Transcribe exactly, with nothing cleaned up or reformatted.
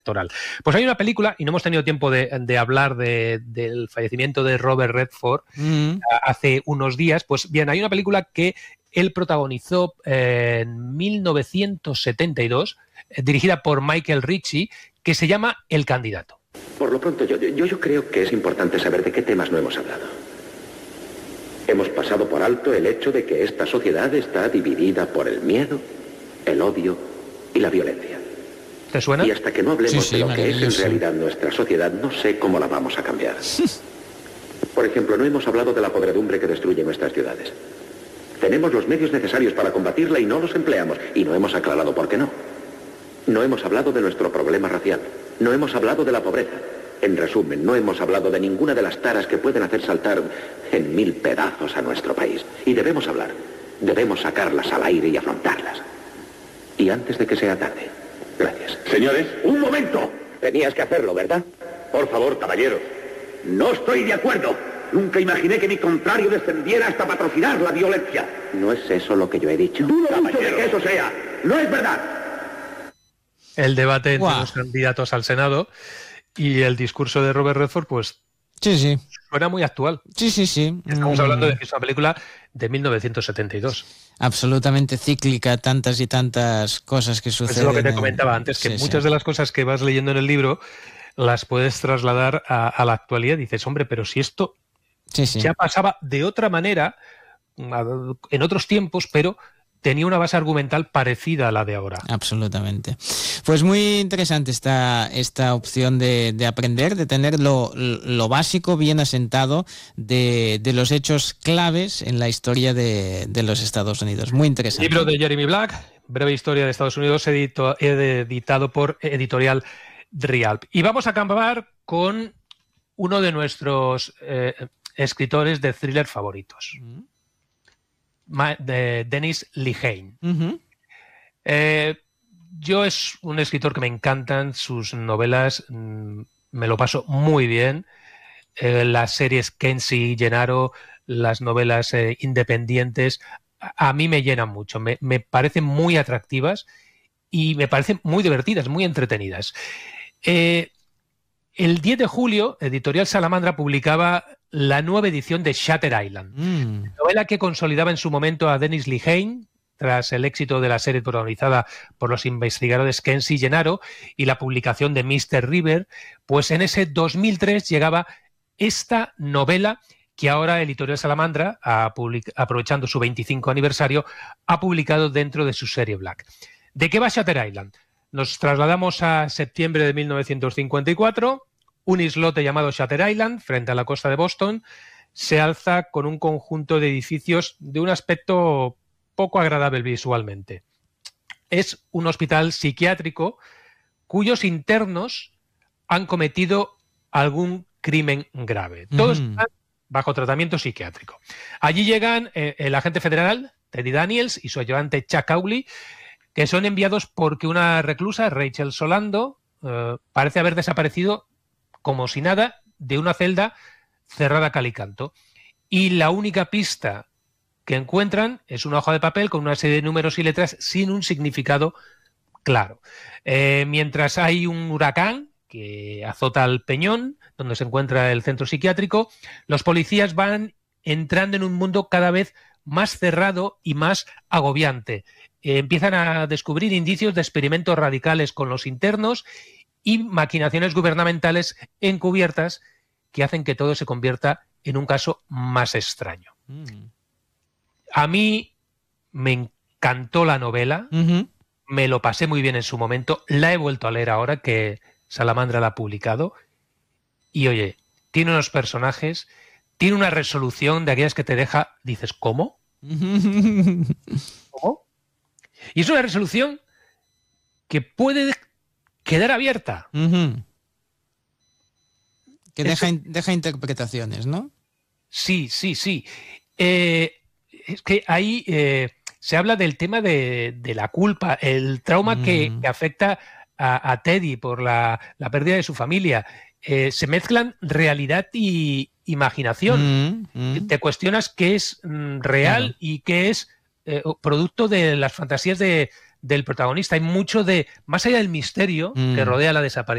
actoral. Pues hay una película, y no hemos tenido tiempo de, de hablar de, del fallecimiento de Robert Redford mm. hace unos días. Pues bien, hay una película que él protagonizó eh, en mil novecientos setenta y dos, eh, dirigida por Michael Ritchie, que se llama El candidato. Por lo pronto, yo, yo, yo creo que es importante saber de qué temas no hemos hablado. Hemos pasado por alto el hecho de que esta sociedad está dividida por el miedo, el odio y la violencia. ¿Te suena? Y hasta que no hablemos sí, sí, de lo que es en realidad nuestra sociedad, no sé cómo la vamos a cambiar. Por ejemplo, no hemos hablado de la podredumbre que destruye nuestras ciudades. Tenemos los medios necesarios para combatirla y no los empleamos. Y no hemos aclarado por qué no. No hemos hablado de nuestro problema racial. No hemos hablado de la pobreza. En resumen, no hemos hablado de ninguna de las taras que pueden hacer saltar en mil pedazos a nuestro país. Y debemos hablar. Debemos sacarlas al aire y afrontarlas. Y antes de que sea tarde. Gracias. Señores, ¡un momento! Tenías que hacerlo, ¿verdad? Por favor, caballeros. No estoy de acuerdo. Nunca imaginé que mi contrario descendiera hasta patrocinar la violencia. ¿No es eso lo que yo he dicho? ¡Dudo mucho de que eso sea! ¡No es verdad! El debate entre wow. los candidatos al Senado y el discurso de Robert Redford, pues sí, sí. suena muy actual. Sí, sí, sí. Estamos mm. hablando de que es una película de mil novecientos setenta y dos. Absolutamente cíclica, tantas y tantas cosas que suceden. Es lo que te comentaba antes, que sí, muchas sí. de las cosas que vas leyendo en el libro las puedes trasladar a, a la actualidad. Dices, hombre, pero si esto sí, sí. ya pasaba de otra manera en otros tiempos, pero tenía una base argumental parecida a la de ahora. Absolutamente. Pues muy interesante esta, esta opción de, de aprender, de tener lo, lo básico bien asentado de, de los hechos claves en la historia de, de los Estados Unidos. Muy interesante. Libro de Jeremy Black, Breve historia de Estados Unidos, edito, editado por Editorial Rialp. Y vamos a acabar con uno de nuestros eh, escritores de thriller favoritos. Mm. de Dennis Lehane. Uh-huh. Eh, yo es un escritor que me encantan, sus novelas, mmm, me lo paso muy bien. Eh, las series Kenshi y Gennaro, las novelas eh, independientes, a, a mí me llenan mucho, me, me parecen muy atractivas y me parecen muy divertidas, muy entretenidas. Eh, el diez de julio, Editorial Salamandra publicaba la nueva edición de Shutter Island, mm. novela que consolidaba en su momento a Dennis Lehane tras el éxito de la serie protagonizada por los investigadores Kenshi y Gennaro y la publicación de míster River. Pues en ese dos mil tres llegaba esta novela que ahora Editorial Salamandra, a public- aprovechando su veinticinco aniversario, ha publicado dentro de su serie Black. ¿De qué va Shutter Island? Nos trasladamos a septiembre de mil novecientos cincuenta y cuatro. Un islote llamado Shutter Island, frente a la costa de Boston, se alza con un conjunto de edificios de un aspecto poco agradable visualmente. Es un hospital psiquiátrico cuyos internos han cometido algún crimen grave. Todos mm. están bajo tratamiento psiquiátrico. Allí llegan eh, el agente federal, Teddy Daniels, y su ayudante Chuck Cowley, que son enviados porque una reclusa, Rachel Solando, eh, parece haber desaparecido como si nada, de una celda cerrada cal y canto. Y la única pista que encuentran es una hoja de papel con una serie de números y letras sin un significado claro. Eh, mientras hay un huracán que azota al Peñón, donde se encuentra el centro psiquiátrico, los policías van entrando en un mundo cada vez más cerrado y más agobiante. Eh, empiezan a descubrir indicios de experimentos radicales con los internos y maquinaciones gubernamentales encubiertas que hacen que todo se convierta en un caso más extraño. Mm. A mí me encantó la novela, uh-huh. me lo pasé muy bien en su momento, la he vuelto a leer ahora que Salamandra la ha publicado y oye, tiene unos personajes, tiene una resolución de aquellas que te deja, dices, ¿cómo? ¿Cómo? Y es una resolución que puede quedar abierta. Uh-huh. Que deja, Eso... deja interpretaciones, ¿no? Sí, sí, sí. Eh, es que ahí eh, se habla del tema de, de la culpa, el trauma mm. que, que afecta a, a Teddy por la, la pérdida de su familia. Eh, se mezclan realidad y imaginación. Mm, mm. Te cuestionas qué es mm, real claro. y qué es eh, producto de las fantasías de, del protagonista. Hay mucho de, más allá del misterio mm. que rodea la desaparición